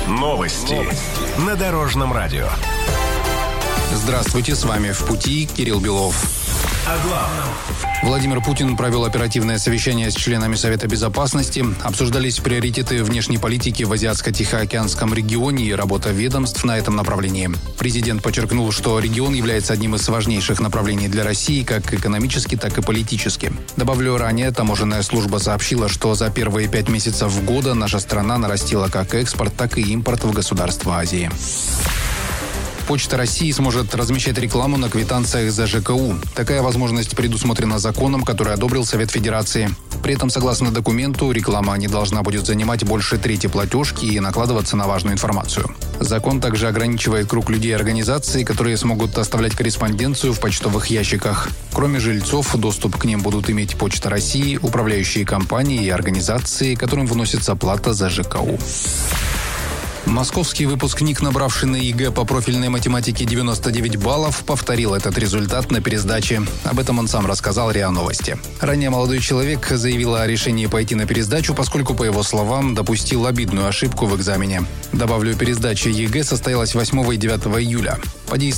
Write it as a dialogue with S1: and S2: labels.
S1: Новости на Дорожном радио.
S2: Здравствуйте, с вами «В пути» Кирилл Белов.
S1: О главном.
S2: Владимир Путин провел оперативное совещание с членами Совета Безопасности. Обсуждались приоритеты внешней политики в Азиатско-Тихоокеанском регионе и работа ведомств на этом направлении. Президент подчеркнул, что регион является одним из важнейших направлений для России как экономически, так и политически. Добавлю, ранее таможенная служба сообщила, что за первые 5 месяцев года наша страна нарастила как экспорт, так и импорт в государства Азии. Почта России сможет размещать рекламу на квитанциях за ЖКУ. Такая возможность предусмотрена законом, который одобрил Совет Федерации. При этом, согласно документу, реклама не должна будет занимать больше трети платежки и накладываться на важную информацию. Закон также ограничивает круг людей и организаций, которые смогут оставлять корреспонденцию в почтовых ящиках. Кроме жильцов, доступ к ним будут иметь Почта России, управляющие компании и организации, которым выносится плата за ЖКУ. Московский выпускник, набравший на ЕГЭ по профильной математике 99 баллов, повторил этот результат на пересдаче. Об этом он сам рассказал РИА Новости. Ранее молодой человек заявил о решении пойти на пересдачу, поскольку, по его словам, допустил обидную ошибку в экзамене. Добавлю, пересдача ЕГЭ состоялась 8 и 9 июля.